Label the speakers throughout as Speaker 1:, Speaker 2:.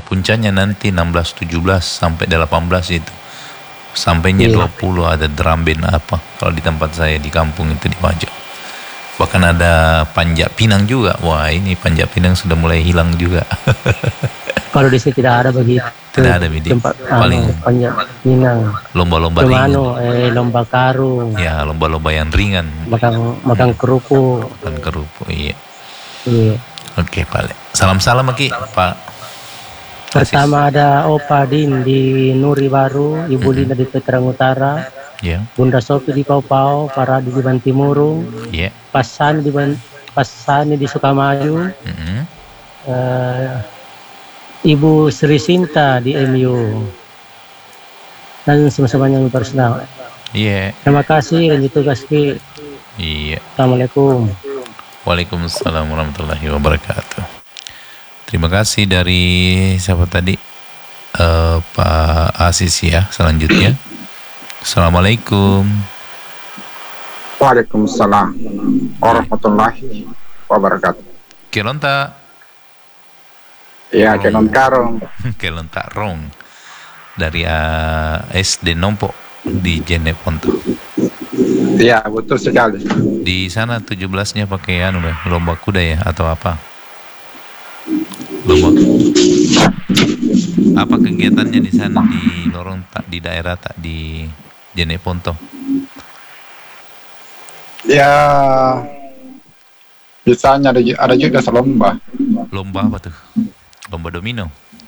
Speaker 1: puncaknya nanti 16, 17 sampai 18 itu. Sampainya 20 ada drum band apa. Kalau di tempat saya di kampung itu di Wajo. Bahkan ada panjat pinang juga. Wah, ini panjat pinang sudah mulai hilang juga.
Speaker 2: Kalau di sini tidak ada begitu.
Speaker 1: Tidak ada Bidi.
Speaker 2: Tempat
Speaker 1: Paling
Speaker 2: panjat pinang.
Speaker 1: lomba-lomba
Speaker 2: Cuma
Speaker 1: ringan.
Speaker 2: lomba karung.
Speaker 1: Ya, lomba-lomba yang ringan.
Speaker 2: Makan kerupuk.
Speaker 1: Makan kerupuk, iya.
Speaker 2: Iya.
Speaker 1: Oke, Pak. Salam-salam Ki, Pak.
Speaker 2: Pertama ada Opa Din di Nuri Baru, Ibu Lina di Petrang Utara,
Speaker 1: Ya.
Speaker 2: Bunda Sofi di Pau-Pau, Paradi di Bantimurung,
Speaker 1: Ya.
Speaker 2: Pasani di Sukamaju,
Speaker 1: Mm-mm.
Speaker 2: Ibu Sri Sinta di MU, dan semuanya yang personal.
Speaker 1: Iya.
Speaker 2: Terima kasih dan tugas Ki.
Speaker 1: Iya.
Speaker 2: Assalamualaikum.
Speaker 1: Waalaikumsalam warahmatullahi wabarakatuh. Terima kasih dari siapa tadi? Pak Asis ya. Selanjutnya. Assalamualaikum.
Speaker 3: Waalaikumsalam warahmatullahi wabarakatuh.
Speaker 1: Kelonta.
Speaker 3: Ya, Kelon Karong.
Speaker 1: Kelonta Rong. Dari SD Nompo di Jeneponto.
Speaker 3: Iya, betul sekali.
Speaker 1: Di sana 17-nya pakai lomba kuda ya atau apa? Lomba. Apa kegiatannya di sana di lorong di daerah di Jeneponto?
Speaker 3: Ya, biasanya ada juga selomba.
Speaker 1: Lomba apa tuh? Lomba domino?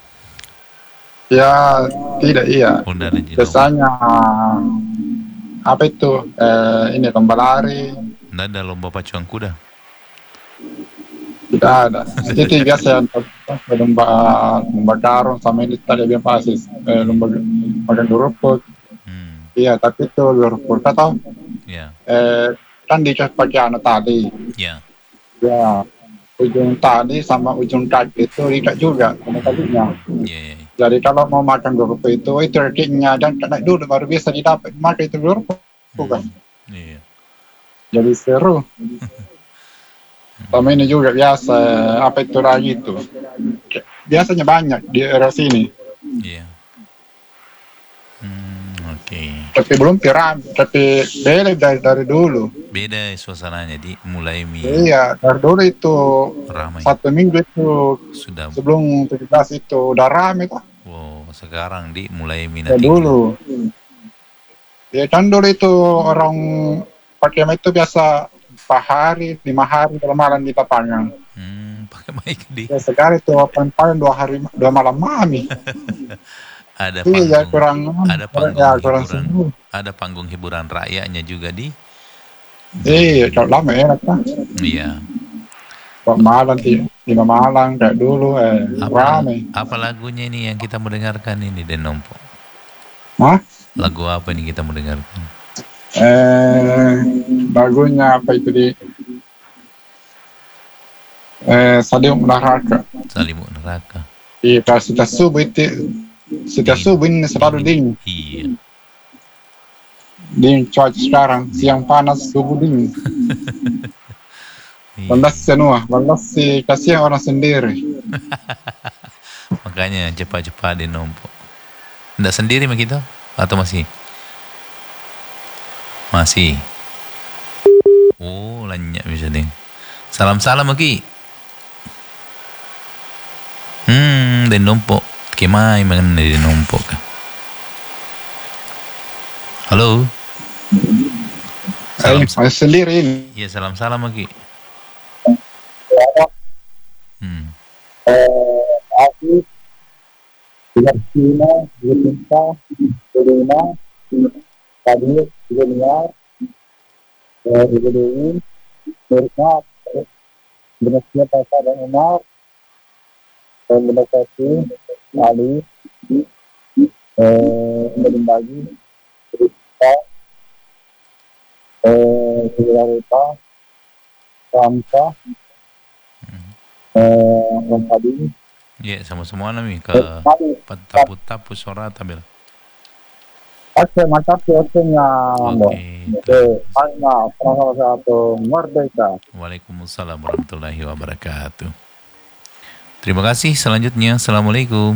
Speaker 3: Ya, tidak iya. Biasanya apa itu? Ini lomba lari.
Speaker 1: Nggak ada lomba pacuan kuda?
Speaker 3: Tidak ada. Itu biasa lomba karung sama ini tadi biar pasis. Lomba makan kerupuk. Iya, tapi itu kerupuk atau?
Speaker 1: Ya.
Speaker 3: Kan dicas pakai anak tali.
Speaker 1: Ya.
Speaker 3: Ya, ujung tali sama ujung kaki itu tidak juga sama talinya.
Speaker 1: Ya.
Speaker 3: Jadi kalau mau makan kerupuk itu rekeningnya dan naik dulu baru bisa didapat makan itu kerupuk, bukan?
Speaker 1: Iya.
Speaker 3: Jadi seru. Sama ini juga biasa apa itu lagi itu. Biasanya banyak di area sini.
Speaker 1: Iya. Oke.
Speaker 3: Tapi belum piram, tapi beda dari dulu.
Speaker 1: Beda suasananya mulai
Speaker 3: Iya, dari dulu itu
Speaker 1: ramai.
Speaker 3: 1 minggu itu
Speaker 1: Sudah.
Speaker 3: Sebelum 17 itu udah ramai tuh.
Speaker 1: Wow, sekarang mulai minat
Speaker 3: dulu. Ya kan dulu itu orang pakai mic itu biasa 4 hari, 5 hari malam di lapangan.
Speaker 1: Pakai mic di.
Speaker 3: Ya sekarang itu paling 2 hari 2 malam mami.
Speaker 1: Ada panggung,
Speaker 3: ya, kurang
Speaker 1: hiburan, ada panggung hiburan rakyatnya juga di.
Speaker 3: Iya, kalau lama enak kan.
Speaker 1: Iya.
Speaker 3: Kok malam 5 malam kayak dulu ramai.
Speaker 1: Apa lagunya ini yang kita mau dengarkan ini Denompo?
Speaker 3: Hah?
Speaker 1: Lagu apa ini kita mau dengarkan?
Speaker 3: Lagunya apa itu di Salimuk Neraka.
Speaker 1: Salimuk Neraka.
Speaker 3: Iya, kalau sudah subuh itu ini selalu dingin.
Speaker 1: Iya.
Speaker 3: Dingin cuaca sekarang, siang panas, subuh dingin. Balas semua, balas sih kasihan orang sendiri.
Speaker 1: Makanya cepat-cepat Denompo. Nggak sendiri mah kita? Atau masih? Masih. Oh, lanyak bisa deh. Salam-salam Ki. Denompo. Kemai mengenai Denompo kah? Halo.
Speaker 3: Masih sendiri ini.
Speaker 1: Iya, salam-salam Ki.
Speaker 3: Aku Cina, Cinta, Selena, tadi Dunia, Ibu Dewi, Mirna, Benesnya Tata dan Umar, Benesati, Ali, Bagi, Rita, Rita, Ramsa, tadi.
Speaker 1: Iya, sama-semua nami ke tapu-tapu suara tabel.
Speaker 3: Oke, mantap biasanya. Oke, hanya salah satu merdeka.
Speaker 1: Waalaikumsalam warahmatullahi wabarakatuh. Terima kasih. Selanjutnya, assalamualaikum.